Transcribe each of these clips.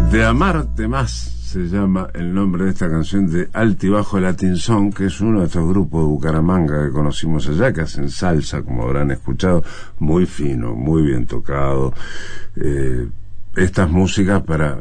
De Amarte Más se llama el nombre de esta canción de Altibajo Latin Song, que es uno de estos grupos de Bucaramanga que conocimos allá, que hacen salsa, como habrán escuchado, muy fino, muy bien tocado. Estas músicas para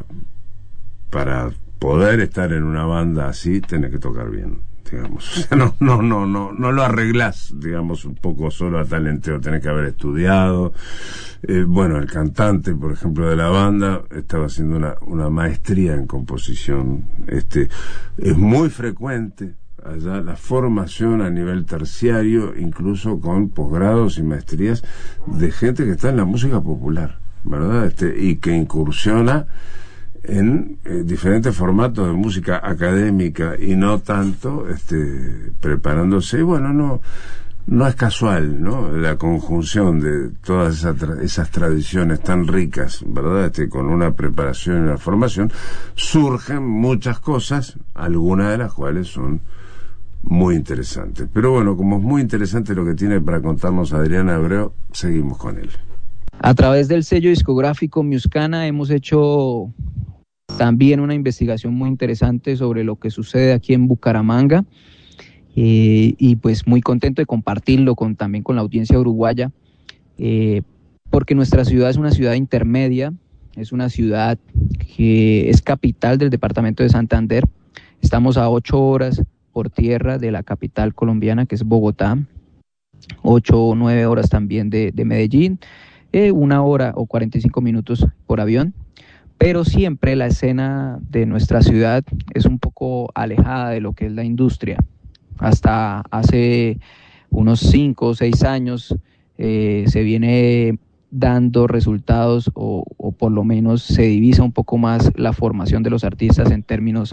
poder estar en una banda así, tenés que tocar bien, digamos. O sea, no lo arreglás, digamos, un poco solo a talenteo, tenés que haber estudiado. Bueno, el cantante, por ejemplo, de la banda, estaba haciendo una maestría en composición. Es muy frecuente allá la formación a nivel terciario, incluso con posgrados y maestrías de gente que está en la música popular, ¿verdad? Y que incursiona en diferentes formatos de música académica y no tanto preparándose. Bueno, no es casual, ¿no? La conjunción de todas esas tradiciones tan ricas, ¿verdad? Con una preparación y una formación, surgen muchas cosas, algunas de las cuales son muy interesantes. Pero bueno, como es muy interesante lo que tiene para contarnos Adrián Abreu, seguimos con él. A través del sello discográfico Muscana hemos hecho también una investigación muy interesante sobre lo que sucede aquí en Bucaramanga. Y pues muy contento de compartirlo también con la audiencia uruguaya, porque nuestra ciudad es una ciudad intermedia, es una ciudad que es capital del departamento de Santander. Estamos a 8 horas por tierra de la capital colombiana, que es Bogotá, 8 o 9 horas también de Medellín, 1 hora o 45 minutos por avión. Pero siempre la escena de nuestra ciudad es un poco alejada de lo que es la industria. Hasta hace unos 5 o 6 años se viene dando resultados o por lo menos se divisa un poco más la formación de los artistas en términos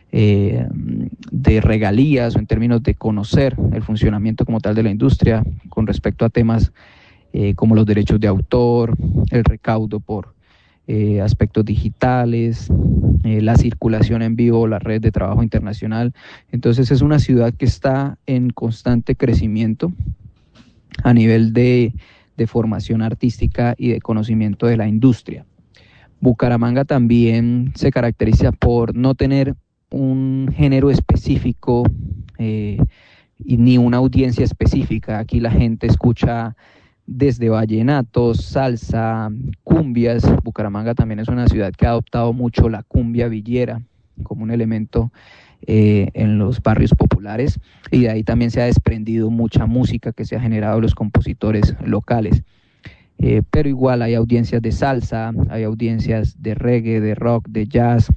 de regalías o en términos de conocer el funcionamiento como tal de la industria con respecto a temas como los derechos de autor, el recaudo por aspectos digitales, la circulación en vivo, la red de trabajo internacional. Entonces es una ciudad que está en constante crecimiento a nivel de formación artística y de conocimiento de la industria. Bucaramanga también se caracteriza por no tener un género específico ni una audiencia específica. Aquí la gente escucha desde vallenatos, salsa, cumbias. Bucaramanga también es una ciudad que ha adoptado mucho la cumbia villera como un elemento en los barrios populares, y de ahí también se ha desprendido mucha música que se ha generado de los compositores locales. Pero igual hay audiencias de salsa, hay audiencias de reggae, de rock, de jazz.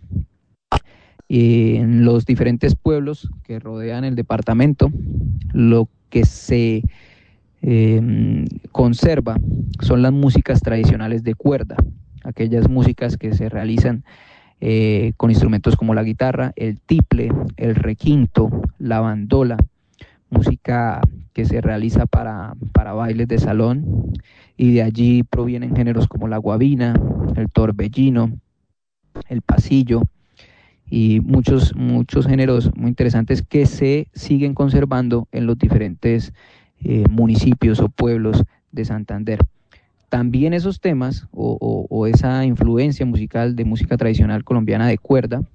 En los diferentes pueblos que rodean el departamento, lo que se conserva son las músicas tradicionales de cuerda, aquellas músicas que se realizan con instrumentos como la guitarra, el tiple, el requinto, la bandola, música que se realiza para bailes de salón, y de allí provienen géneros como la guabina, el torbellino, el pasillo y muchos géneros muy interesantes que se siguen conservando en los diferentes municipios o pueblos de Santander. También esos temas o esa influencia musical de música tradicional colombiana de cuerda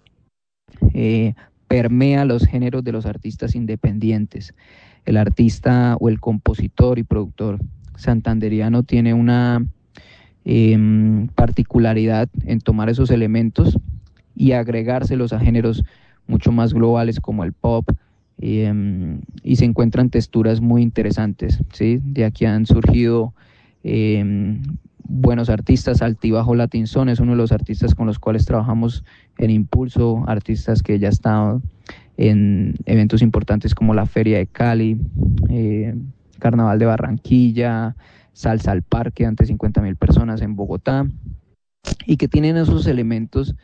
permea los géneros de los artistas independientes. El artista o el compositor y productor santanderiano tiene una particularidad en tomar esos elementos y agregárselos a géneros mucho más globales como el pop, y se encuentran texturas muy interesantes, ¿sí? De aquí han surgido buenos artistas. Altibajo Latin Song es uno de los artistas con los cuales trabajamos en Impulso, artistas que ya están en eventos importantes como la Feria de Cali, Carnaval de Barranquilla, Salsa al Parque ante 50.000 personas en Bogotá, y que tienen esos elementos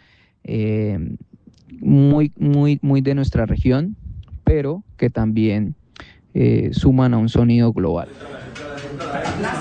muy de nuestra región, pero que también suman a un sonido global.